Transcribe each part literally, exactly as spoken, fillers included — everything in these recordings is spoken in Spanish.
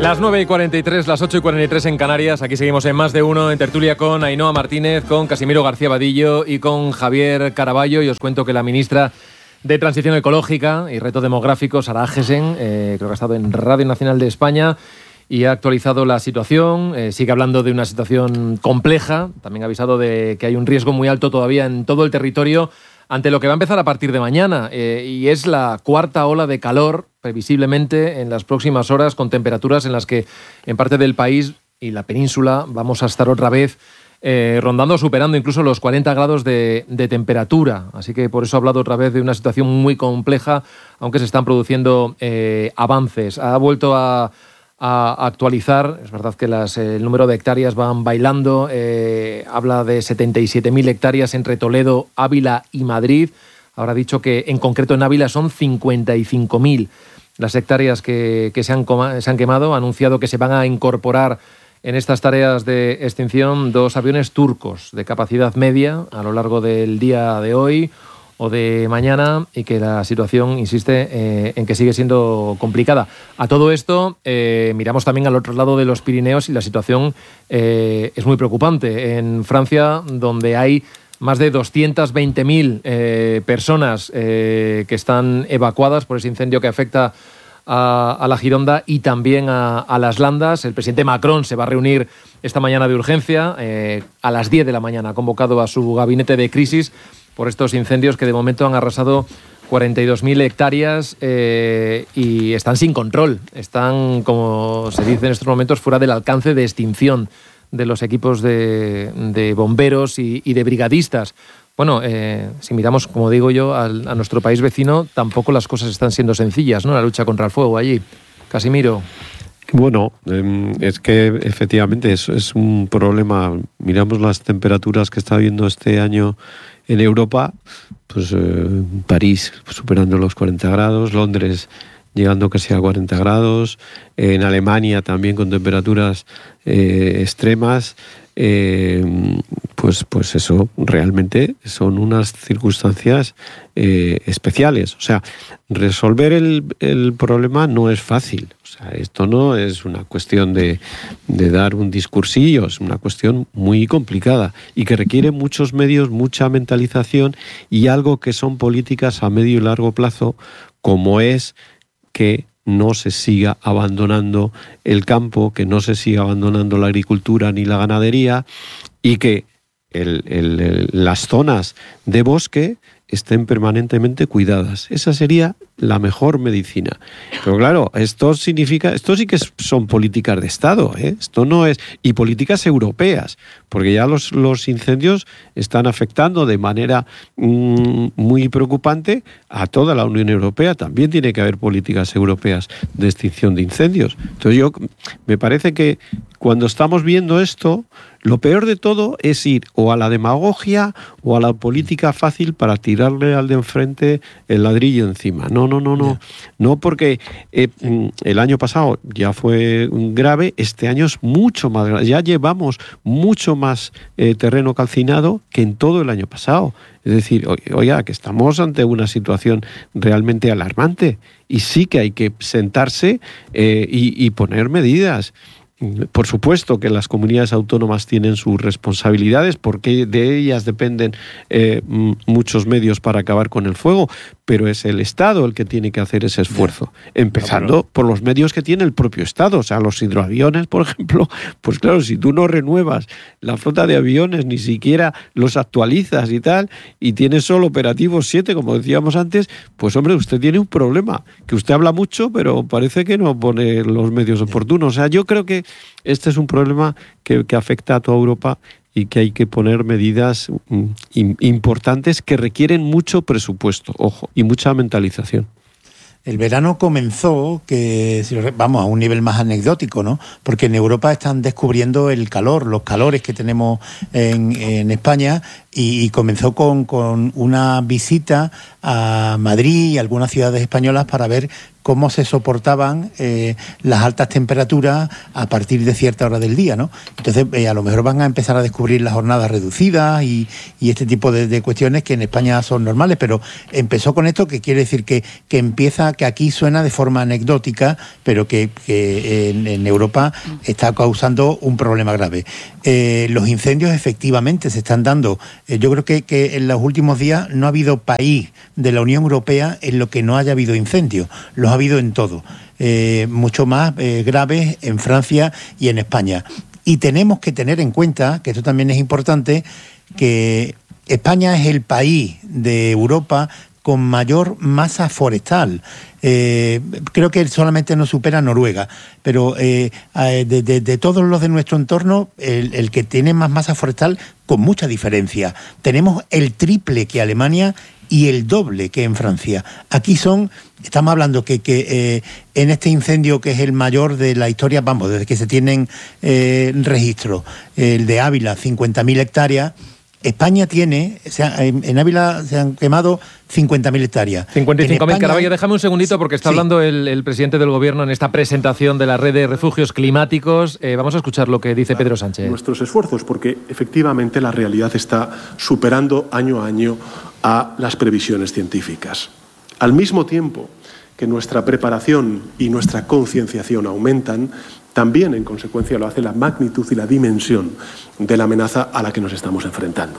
Las nueve y cuarenta y tres, las ocho y cuarenta y tres en Canarias. Aquí seguimos en Más de Uno, en tertulia con Ainhoa Martínez, con Casimiro García Vadillo y con Javier Caraballo. Y os cuento que la ministra de Transición Ecológica y Reto Demográfico, Sara Agesen, eh, creo que ha estado en Radio Nacional de España y ha actualizado la situación. Eh, sigue hablando de una situación compleja. También ha avisado de que hay un riesgo muy alto todavía en todo el territorio ante lo que va a empezar a partir de mañana, eh, y es la cuarta ola de calor, previsiblemente en las próximas horas, con temperaturas en las que en parte del país y la península vamos a estar otra vez eh, rondando, superando incluso los cuarenta grados de, de temperatura. Así que por eso he hablado otra vez de una situación muy compleja, aunque se están produciendo eh, avances. Ha vuelto a... a actualizar, es verdad que las, eh, el número de hectáreas van bailando, eh, habla de setenta y siete mil hectáreas entre Toledo, Ávila y Madrid. Ahora ha dicho que en concreto en Ávila son cincuenta y cinco mil las hectáreas que, que se, han coma, se han quemado. Ha anunciado que se van a incorporar en estas tareas de extinción dos aviones turcos de capacidad media a lo largo del día de hoy o de mañana, y que la situación, insiste, eh, en que sigue siendo complicada. A todo esto, eh, miramos también al otro lado de los Pirineos y la situación eh, es muy preocupante. En Francia, donde hay más de doscientas veinte mil eh, personas eh, que están evacuadas por ese incendio que afecta a, a la Gironda y también a, a las Landas. El presidente Macron se va a reunir esta mañana de urgencia, eh, a las diez de la mañana, ha convocado a su gabinete de crisis por estos incendios que de momento han arrasado cuarenta y dos mil hectáreas eh, y están sin control. Están, como se dice en estos momentos, fuera del alcance de extinción de los equipos de, de bomberos y, y de brigadistas. Bueno, eh, si miramos, como digo yo, al, a nuestro país vecino, tampoco las cosas están siendo sencillas, ¿no? La lucha contra el fuego allí. Casimiro. Bueno, eh, es que efectivamente es, es un problema. Miramos las temperaturas que está habiendo este año en Europa, pues eh, París superando los cuarenta grados, Londres llegando casi a cuarenta grados, en Alemania también con temperaturas eh, extremas. Eh, pues, pues eso realmente son unas circunstancias eh, especiales. O sea, resolver el, el problema no es fácil. O sea, esto no es una cuestión de, de dar un discursillo, es una cuestión muy complicada y que requiere muchos medios, mucha mentalización y algo que son políticas a medio y largo plazo, como es que no se siga abandonando el campo, que no se siga abandonando la agricultura ni la ganadería y que el, el, el, las zonas de bosque estén permanentemente cuidadas. Esa sería la mejor medicina. Pero claro, esto significa, esto sí que son políticas de Estado, ¿eh? Esto no es, y políticas europeas, porque ya los, los incendios están afectando de manera mmm, muy preocupante a toda la Unión Europea. También tiene que haber políticas europeas de extinción de incendios. Entonces yo, me parece que cuando estamos viendo esto, lo peor de todo es ir o a la demagogia o a la política fácil para tirarle al de enfrente el ladrillo encima. No, no, no, no. Yeah. No, porque eh, el año pasado ya fue grave, este año es mucho más grave. Ya llevamos mucho más eh, terreno calcinado que en todo el año pasado. Es decir, oiga, que estamos ante una situación realmente alarmante y sí que hay que sentarse eh, y, y poner medidas. Por supuesto que las comunidades autónomas tienen sus responsabilidades porque de ellas dependen eh, muchos medios para acabar con el fuego, pero es el Estado el que tiene que hacer ese esfuerzo, empezando no, pero... por los medios que tiene el propio Estado. O sea, los hidroaviones, por ejemplo, pues claro, si tú no renuevas la flota de aviones, ni siquiera los actualizas y tal, y tienes solo operativos siete, como decíamos antes, pues hombre, usted tiene un problema, que usted habla mucho, pero parece que no pone los medios oportunos. O sea, yo creo que este es un problema que, que afecta a toda Europa y que hay que poner medidas mm, importantes que requieren mucho presupuesto, ojo, y mucha mentalización. El verano comenzó, que vamos, a un nivel más anecdótico, ¿no? Porque en Europa están descubriendo el calor, los calores que tenemos en, en España, y, y comenzó con, con una visita a Madrid y algunas ciudades españolas para ver cómo se soportaban eh, las altas temperaturas a partir de cierta hora del día, ¿no? Entonces, eh, a lo mejor van a empezar a descubrir las jornadas reducidas y, y este tipo de, de cuestiones que en España son normales, pero empezó con esto, que quiere decir que, que empieza, que aquí suena de forma anecdótica, pero que, que en, en Europa está causando un problema grave. Eh, los incendios efectivamente se están dando. Eh, yo creo que, que en los últimos días no ha habido país de la Unión Europea en lo que no haya habido incendios. Los ha habido en todo, eh, mucho más eh, graves en Francia y en España. Y tenemos que tener en cuenta, que esto también es importante, que España es el país de Europa con mayor masa forestal. Eh, creo que solamente nos supera Noruega, pero eh, de, de, de todos los de nuestro entorno, el, el que tiene más masa forestal con mucha diferencia. Tenemos el triple que Alemania y el doble que en Francia. Aquí son, estamos hablando que, que eh, en este incendio, que es el mayor de la historia, vamos, desde que se tienen eh, registro, el de Ávila, cincuenta mil hectáreas, España tiene, se ha, en, en Ávila se han quemado cincuenta mil hectáreas. cincuenta y cinco mil, Caraballo, déjame un segundito porque está sí. hablando el, el presidente del Gobierno en esta presentación de la red de refugios climáticos. Eh, vamos a escuchar lo que dice Pedro Sánchez. Nuestros esfuerzos, porque efectivamente la realidad está superando año a año a las previsiones científicas. Al mismo tiempo que nuestra preparación y nuestra concienciación aumentan, también en consecuencia lo hace la magnitud y la dimensión de la amenaza a la que nos estamos enfrentando.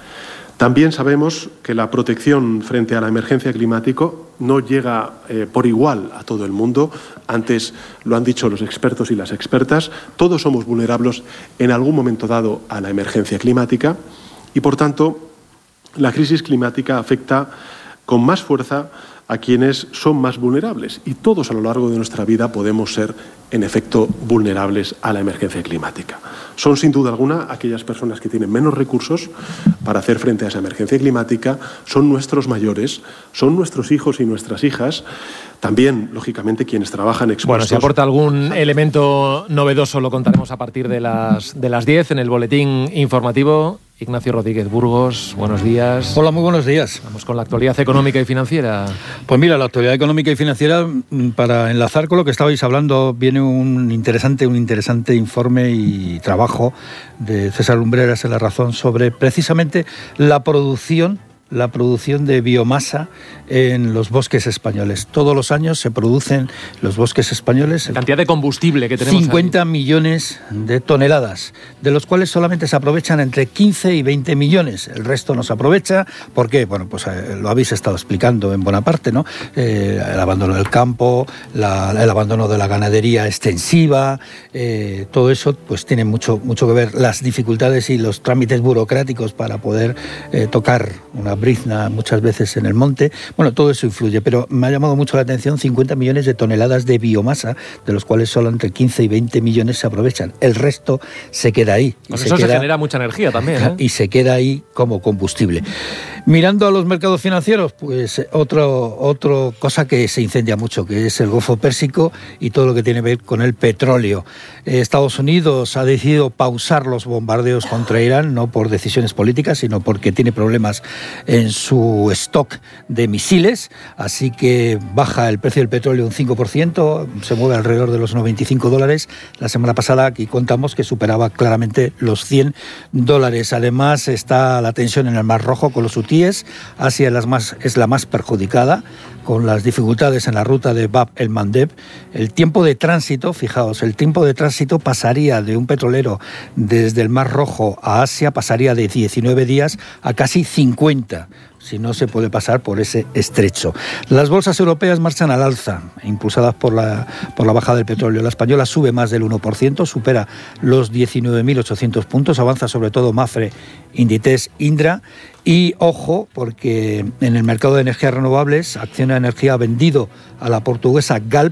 También sabemos que la protección frente a la emergencia climática no llega eh, por igual a todo el mundo. Antes lo han dicho los expertos y las expertas, todos somos vulnerables en algún momento dado a la emergencia climática y, por tanto, la crisis climática afecta con más fuerza a quienes son más vulnerables y todos a lo largo de nuestra vida podemos ser, en efecto, vulnerables a la emergencia climática. Son, sin duda alguna, aquellas personas que tienen menos recursos para hacer frente a esa emergencia climática, son nuestros mayores, son nuestros hijos y nuestras hijas, también, lógicamente, quienes trabajan expuestos. Bueno, si aporta algún elemento novedoso lo contaremos a partir de las, de las diez en el boletín informativo. Ignacio Rodríguez Burgos, buenos días. Hola, muy buenos días. Vamos con la actualidad económica y financiera. Pues mira, la actualidad económica y financiera, para enlazar con lo que estabais hablando, viene un interesante, un interesante informe y trabajo de César Lumbreras en La Razón sobre precisamente la producción la producción de biomasa en los bosques españoles. Todos los años se producen los bosques españoles... La cantidad de combustible que tenemos cincuenta ahí. millones de toneladas, de los cuales solamente se aprovechan entre quince y veinte millones. El resto no se aprovecha. ¿Por qué? Bueno, pues eh, lo habéis estado explicando en buena parte, ¿no? Eh, el abandono del campo, la, el abandono de la ganadería extensiva, eh, todo eso pues tiene mucho, mucho que ver. Las dificultades y los trámites burocráticos para poder eh, tocar una brizna muchas veces en el monte, bueno, todo eso influye, pero me ha llamado mucho la atención cincuenta millones de toneladas de biomasa, de los cuales solo entre quince y veinte millones se aprovechan. El resto se queda ahí. Y se eso queda, se genera mucha energía también, ¿eh? Y se queda ahí como combustible. Mirando a los mercados financieros, pues otro, otro cosa que se incendia mucho, que es el Golfo Pérsico y todo lo que tiene que ver con el petróleo. Eh, Estados Unidos ha decidido pausar los bombardeos contra Irán, no por decisiones políticas, sino porque tiene problemas en su stock de misiles, así que baja el precio del petróleo un cinco por ciento, se mueve alrededor de los noventa y cinco dólares. La semana pasada aquí contamos que superaba claramente los cien dólares. Además está la tensión en el Mar Rojo con los hutíes. Asia es la más, es la más perjudicada, con las dificultades en la ruta de Bab el-Mandeb. El tiempo de tránsito, fijaos, el tiempo de tránsito pasaría de un petrolero desde el Mar Rojo a Asia, pasaría de diecinueve días a casi cincuenta. Si no se puede pasar por ese estrecho. Las bolsas europeas marchan al alza, impulsadas por la, por la bajada del petróleo. La española sube más del uno por ciento, supera los diecinueve mil ochocientos puntos, avanza sobre todo Mafre, Inditex, Indra. Y ojo, porque en el mercado de energías renovables, Acciona Energía ha vendido a la portuguesa Galp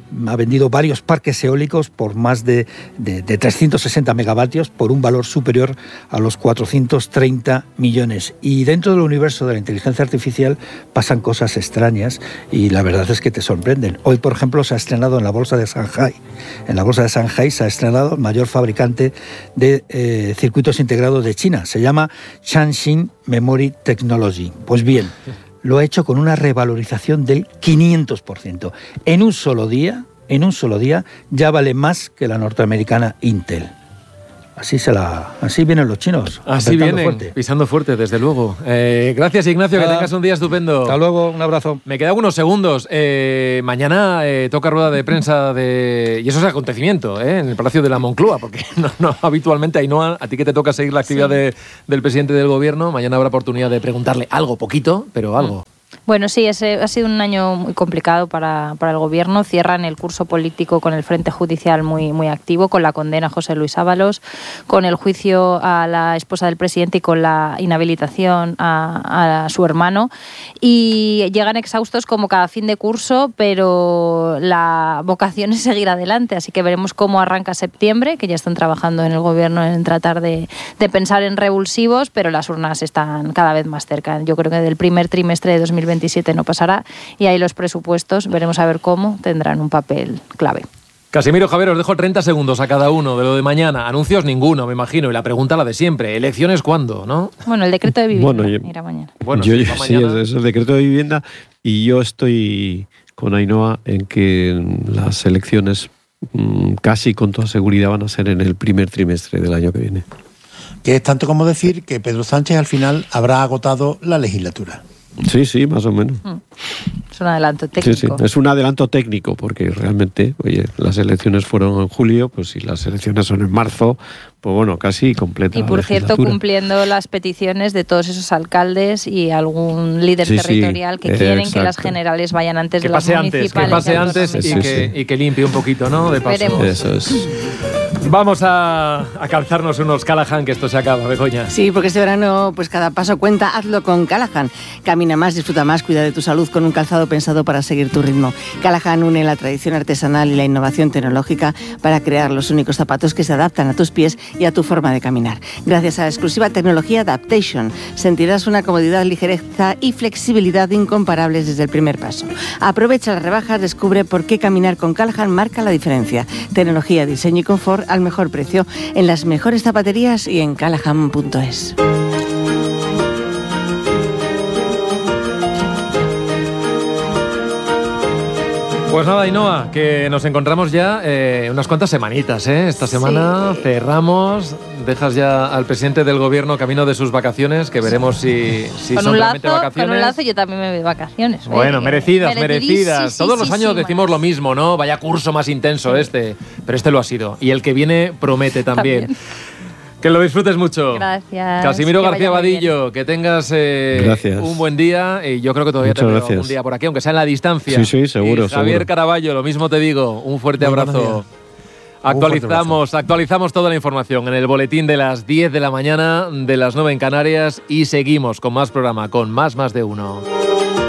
ha vendido varios parques eólicos por más de, de, de trescientos sesenta megavatios por un valor superior a los cuatrocientos treinta millones. Y dentro del universo de la inteligencia artificial pasan cosas extrañas y la verdad es que te sorprenden. Hoy, por ejemplo, se ha estrenado en la bolsa de Shanghai. En la bolsa de Shanghai se ha estrenado el mayor fabricante de eh, circuitos integrados de China. Se llama Shaanxi Memory Technology. Pues bien, lo ha hecho con una revalorización del quinientos por ciento. En un solo día, en un solo día, ya vale más que la norteamericana Intel. Así se la, así vienen los chinos. Así vienen, fuerte. pisando fuerte, desde luego. Eh, gracias, Ignacio, Nada. que tengas un día estupendo. Hasta luego, un abrazo. Me quedan unos segundos. Eh, mañana eh, toca rueda de prensa de... Y eso es acontecimiento, ¿eh? En el Palacio de la Moncloa, porque no, no habitualmente, Ainhoa, a ti que te toca seguir la actividad sí. de, del presidente del gobierno, mañana habrá oportunidad de preguntarle algo, poquito, pero algo. Mm. Bueno, sí, ese ha sido un año muy complicado para, para el Gobierno. Cierran el curso político con el Frente Judicial muy, muy activo, con la condena a José Luis Ábalos, con el juicio a la esposa del presidente y con la inhabilitación a, a su hermano. Y llegan exhaustos como cada fin de curso, pero la vocación es seguir adelante. Así que veremos cómo arranca septiembre, que ya están trabajando en el Gobierno en tratar de, de pensar en revulsivos, pero las urnas están cada vez más cerca. Yo creo que del primer trimestre de dos mil veintisiete no pasará, y ahí los presupuestos, veremos a ver cómo, tendrán un papel clave. Casimiro, Javier, os dejo treinta segundos a cada uno de lo de mañana. Anuncios ninguno, me imagino, y la pregunta la de siempre. ¿Elecciones cuándo, no? Bueno, el decreto de vivienda bueno, yo, irá mañana. Bueno, yo, yo, sí, es, es el decreto de vivienda, y yo estoy con Ainhoa en que las elecciones mmm, casi con toda seguridad van a ser en el primer trimestre del año que viene. Que es tanto como decir que Pedro Sánchez al final habrá agotado la legislatura. Sí, sí, más o menos. Es un adelanto técnico. Sí, sí. Es un adelanto técnico porque realmente, oye, las elecciones fueron en julio, pues si las elecciones son en marzo, pues bueno, casi completa. Y por cierto, cumpliendo las peticiones de todos esos alcaldes y algún líder sí, territorial sí, que quieren exacto. que las generales vayan antes que de las municipales. Antes, que pase antes y, sí, que, sí. y que limpie un poquito, ¿no? De paso. Veremos. Eso es. Vamos a, a calzarnos unos Callahan, que esto se acaba, Begoña. Sí, porque este verano, pues cada paso cuenta, hazlo con Callahan. Camina más, disfruta más, cuida de tu salud con un calzado pensado para seguir tu ritmo. Callahan une la tradición artesanal y la innovación tecnológica para crear los únicos zapatos que se adaptan a tus pies y a tu forma de caminar. Gracias a la exclusiva tecnología Adaptation, sentirás una comodidad, ligereza y flexibilidad incomparables desde el primer paso. Aprovecha las rebajas, descubre por qué caminar con Callahan marca la diferencia. Tecnología, diseño y confort al mejor precio en las mejores zapaterías y en callahan punto es. Pues nada, Ainhoa, que nos encontramos ya eh, unas cuantas semanitas, ¿eh? Esta semana sí. cerramos, dejas ya al presidente del gobierno camino de sus vacaciones, que veremos si, si con son un realmente lazo, vacaciones. Con un lazo yo también me voy de vacaciones. Bueno, eh, merecidas, merecidas. Sí, Todos sí, los sí, años sí, decimos más. lo mismo, ¿no? Vaya curso más intenso sí. este, pero este lo ha sido. Y el que viene promete también. también. Que lo disfrutes mucho. Gracias. Casimiro García Badillo, que tengas eh, un buen día, y yo creo que todavía Muchas te gracias. veo un día por aquí, aunque sea en la distancia. Sí, sí, seguro. Y Javier seguro. Caraballo, lo mismo te digo, un fuerte muy abrazo. Actualizamos, actualizamos toda la información en el boletín de las diez de la mañana, de las nueve en Canarias, y seguimos con más programa, con Más Más de Uno.